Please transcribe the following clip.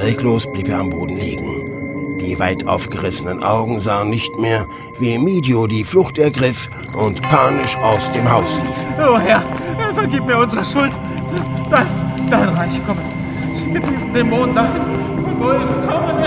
Reglos blieb er am Boden liegen. Die weit aufgerissenen Augen sahen nicht mehr, wie Emidio die Flucht ergriff und panisch aus dem Haus lief. Oh Herr, vergib mir unsere Schuld. Dein Reich komme. Schicke diesen Dämonen dahin, von wo er gekommen ist.